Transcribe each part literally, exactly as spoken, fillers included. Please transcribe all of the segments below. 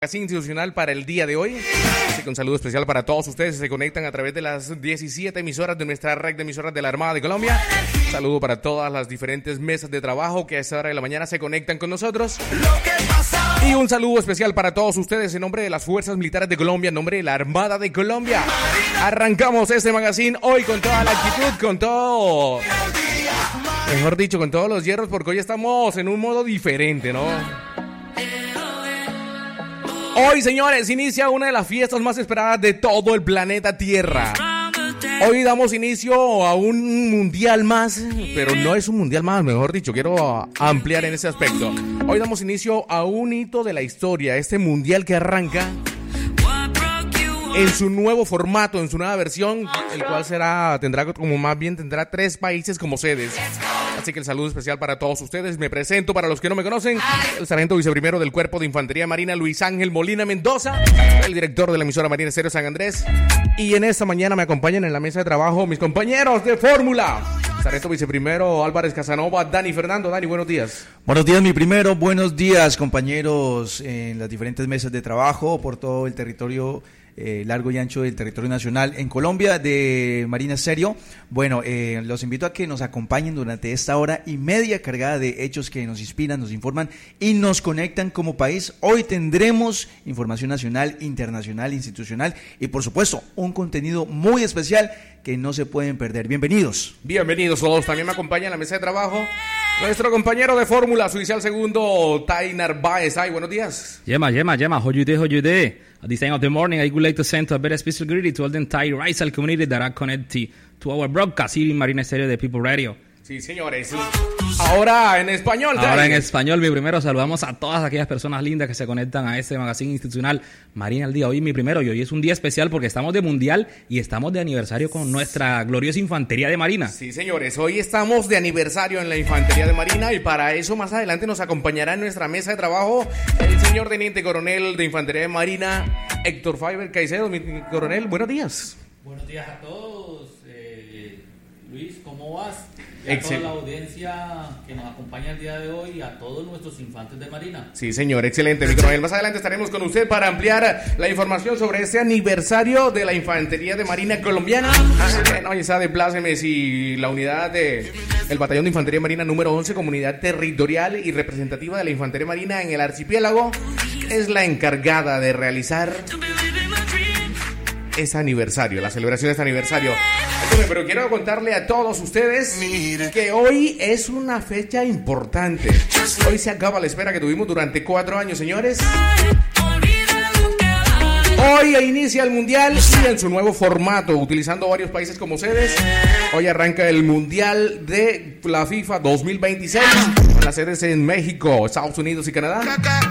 Magazine institucional para el día de hoy. Así que un saludo especial para todos ustedes que se conectan a través de las diecisiete emisoras de nuestra red de emisoras de la Armada de Colombia. Un saludo para todas las diferentes mesas de trabajo que a esta hora de la mañana se conectan con nosotros. Y un saludo especial para todos ustedes en nombre de las Fuerzas Militares de Colombia, en nombre de la Armada de Colombia. Arrancamos este magazine hoy con toda la actitud, con todo, mejor dicho, con todos los hierros, porque hoy estamos en un modo diferente, ¿no? Hoy, señores, inicia una de las fiestas más esperadas de todo el planeta Tierra. Hoy damos inicio a un mundial más, pero no es un mundial más, mejor dicho, quiero ampliar en ese aspecto. Hoy damos inicio a un hito de la historia, este mundial que arranca en su nuevo formato, en su nueva versión, el cual será, tendrá como más bien tendrá tres países como sedes. Así que el saludo especial para todos ustedes. Me presento para los que no me conocen, el sargento viceprimero del Cuerpo de Infantería Marina, Luis Ángel Molina Mendoza, el director de la emisora Marina Estéreo San Andrés. Y en esta mañana me acompañan en la mesa de trabajo mis compañeros de fórmula. Sargento viceprimero Álvarez Casanova, Dani Fernando. Dani, buenos días. Buenos días, mi primero. Buenos días, compañeros en las diferentes mesas de trabajo por todo el territorio Eh, largo y ancho del territorio nacional en Colombia de Marina Estéreo. Bueno, eh, los invito a que nos acompañen durante esta hora y media cargada de hechos que nos inspiran, nos informan y nos conectan como país. Hoy tendremos información nacional, internacional, institucional y por supuesto un contenido muy especial que no se pueden perder. Bienvenidos. Bienvenidos todos. También me acompaña en la mesa de trabajo nuestro compañero de fórmula, su oficial segundo, Tai Narváez. Ay, buenos días. Yema, Yema, Yema, how you day, how you day? At this time of the morning, I would like to send a very special greeting to all the entire Rizal community that are connected to our broadcast here in Marina Estéreo de People Radio. Sí, señores. Ahora en español. Ahora Tai. en español, mi primero, saludamos a todas aquellas personas lindas que se conectan a este magazine institucional Marina al Día. Hoy mi primero, y hoy es un día especial porque estamos de mundial y estamos de aniversario con nuestra gloriosa Infantería de Marina. Sí, señores, hoy estamos de aniversario en la Infantería de Marina y para eso más adelante nos acompañará en nuestra mesa de trabajo el señor Teniente Coronel de Infantería de Marina, Héctor Faber Caicedo. Mi coronel, buenos días. Buenos días a todos. Eh, Luis, ¿cómo vas? Y a Excel. toda la audiencia que nos acompaña el día de hoy y a todos nuestros infantes de Marina. Sí, señor, excelente, mi coronel. Más adelante estaremos con usted para ampliar la información sobre este aniversario de la Infantería de Marina colombiana. Bueno, ya sabe, pláceme si la unidad de el Batallón de Infantería Marina número once, comunidad territorial y representativa de la Infantería Marina en el archipiélago, es la encargada de realizar ese aniversario, la celebración de este aniversario. Pero quiero contarle a todos ustedes que hoy es una fecha importante. Hoy se acaba la espera que tuvimos durante cuatro años, señores. Hoy inicia el Mundial y en su nuevo formato, utilizando varios países como sedes. Hoy arranca el Mundial de la FIFA dos mil veintiséis, con las sedes en México, Estados Unidos y Canadá.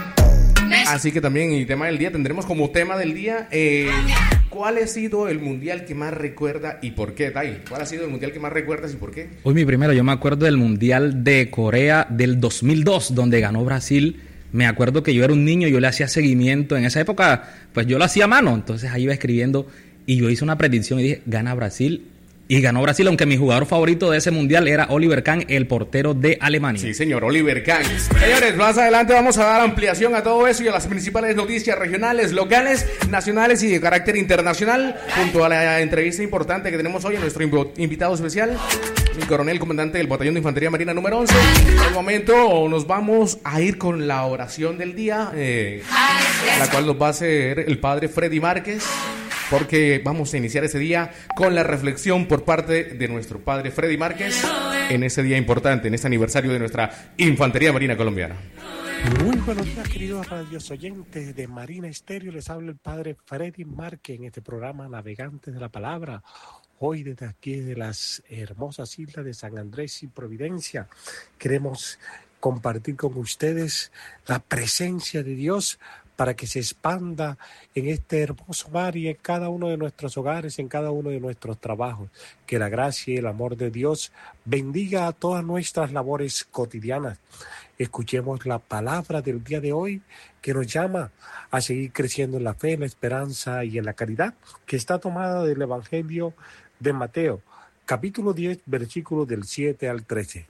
Así que también el tema del día tendremos como tema del día eh, ¿cuál ha sido el mundial que más recuerda y por qué, Tai? ¿Cuál ha sido el mundial que más recuerdas y por qué? Hoy mi primero, yo me acuerdo del mundial de Corea del dos mil dos, donde ganó Brasil. Me acuerdo que yo era un niño, yo le hacía seguimiento. En esa época, pues yo lo hacía a mano, entonces ahí iba escribiendo y yo hice una predicción y dije, gana Brasil. Y ganó Brasil, aunque mi jugador favorito de ese mundial era Oliver Kahn, el portero de Alemania. Sí, señor, Oliver Kahn. Señores, más adelante vamos a dar ampliación a todo eso y a las principales noticias regionales, locales, nacionales y de carácter internacional, junto a la entrevista importante que tenemos hoy a nuestro invitado especial, el coronel comandante del Batallón de Infantería Marina número once. En el momento nos vamos a ir con la oración del día, eh, la cual nos va a hacer el padre Freddy Márquez, porque vamos a iniciar ese día con la reflexión por parte de nuestro padre Freddy Márquez en ese día importante, en este aniversario de nuestra Infantería Marina colombiana. Muy buenos días, queridos radios oyentes de Marina Estéreo. Les habla el padre Freddy Márquez en este programa Navegantes de la Palabra. Hoy desde aquí, de las hermosas islas de San Andrés y Providencia, queremos compartir con ustedes la presencia de Dios para que se expanda en este hermoso mar y en cada uno de nuestros hogares, en cada uno de nuestros trabajos. Que la gracia y el amor de Dios bendiga a todas nuestras labores cotidianas. Escuchemos la palabra del día de hoy que nos llama a seguir creciendo en la fe, en la esperanza y en la caridad, que está tomada del Evangelio de Mateo, capítulo diez, versículos del siete al trece.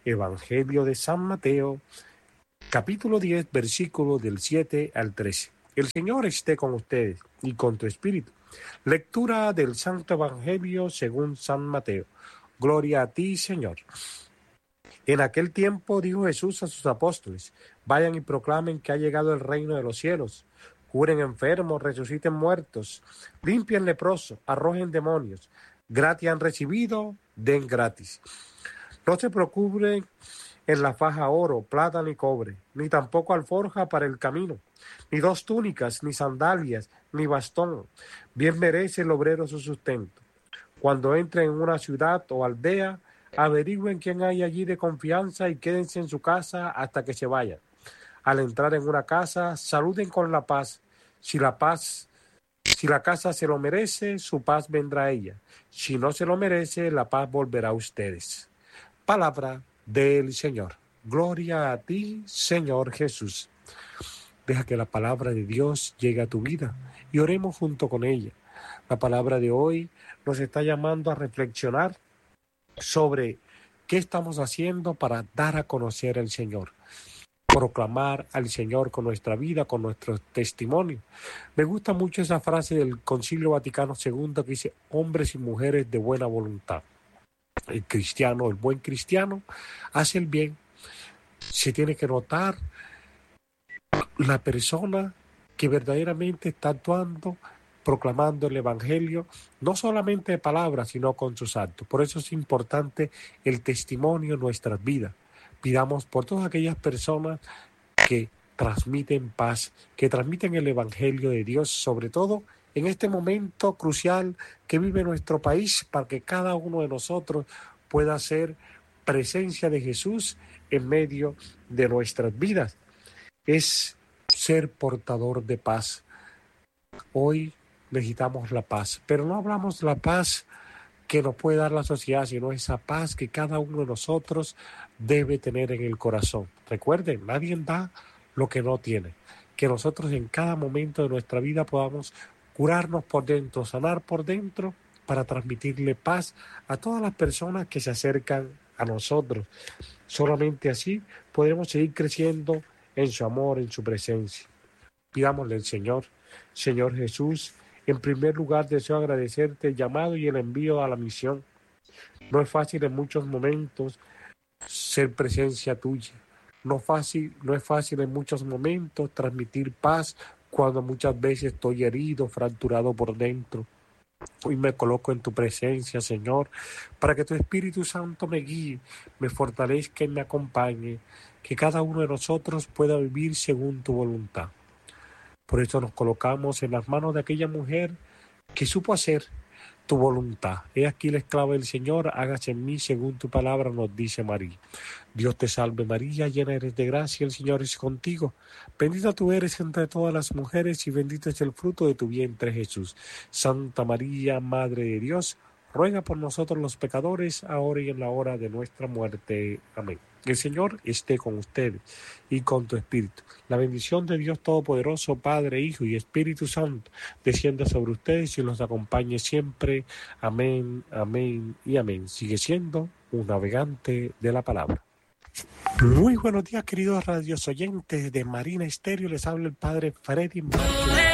Evangelio de San Mateo, capítulo diez, versículos del siete al trece. El Señor esté con ustedes y con tu espíritu. Lectura del Santo Evangelio según San Mateo. Gloria a ti, Señor. En aquel tiempo dijo Jesús a sus apóstoles: vayan y proclamen que ha llegado el reino de los cielos. Curen enfermos, resuciten muertos, limpien leprosos, arrojen demonios. Gratis han recibido, den gratis. No se preocupen en la faja oro, plata ni cobre, ni tampoco alforja para el camino, ni dos túnicas, ni sandalias, ni bastón. Bien merece el obrero su sustento. Cuando entren en una ciudad o aldea, averigüen quién hay allí de confianza y quédense en su casa hasta que se vayan. Al entrar en una casa, saluden con la paz. Si la paz, si la casa se lo merece, su paz vendrá a ella. Si no se lo merece, la paz volverá a ustedes. Palabra del Señor. Gloria a ti, Señor Jesús. Deja que la palabra de Dios llegue a tu vida y oremos junto con ella. La palabra de hoy nos está llamando a reflexionar sobre qué estamos haciendo para dar a conocer al Señor. Proclamar al Señor con nuestra vida, con nuestro testimonio. Me gusta mucho esa frase del Concilio Vaticano segundo que dice: hombres y mujeres de buena voluntad. El cristiano, el buen cristiano, hace el bien. Se tiene que notar la persona que verdaderamente está actuando, proclamando el Evangelio, no solamente de palabras, sino con sus actos. Por eso es importante el testimonio en nuestras vidas. Pidamos por todas aquellas personas que transmiten paz, que transmiten el Evangelio de Dios, sobre todo en este momento crucial que vive nuestro país, para que cada uno de nosotros pueda ser presencia de Jesús en medio de nuestras vidas. Es ser portador de paz. Hoy necesitamos la paz, pero no hablamos de la paz que nos puede dar la sociedad, sino esa paz que cada uno de nosotros debe tener en el corazón. Recuerden, nadie da lo que no tiene. Que nosotros en cada momento de nuestra vida podamos curarnos por dentro, sanar por dentro, para transmitirle paz a todas las personas que se acercan a nosotros. Solamente así podremos seguir creciendo en su amor, en su presencia. Pidámosle al Señor. Señor Jesús, en primer lugar deseo agradecerte el llamado y el envío a la misión. No es fácil en muchos momentos ser presencia tuya. No, fácil, no es fácil en muchos momentos transmitir paz cuando muchas veces estoy herido, fracturado por dentro. Hoy me coloco en tu presencia, Señor, para que tu Espíritu Santo me guíe, me fortalezca y me acompañe, que cada uno de nosotros pueda vivir según tu voluntad. Por eso nos colocamos en las manos de aquella mujer que supo hacer tu voluntad. He aquí la esclava del Señor, hágase en mí según tu palabra, nos dice María. Dios te salve María, llena eres de gracia, el Señor es contigo. Bendita tú eres entre todas las mujeres y bendito es el fruto de tu vientre Jesús. Santa María, Madre de Dios, ruega por nosotros los pecadores, ahora y en la hora de nuestra muerte. Amén. El Señor esté con ustedes y con tu espíritu. La bendición de Dios Todopoderoso, Padre, Hijo y Espíritu Santo, descienda sobre ustedes y los acompañe siempre. Amén, amén y amén. Sigue siendo un navegante de la palabra. Muy buenos días, queridos radios oyentes de Marina Estéreo. Les habla el Padre Freddy Márquez.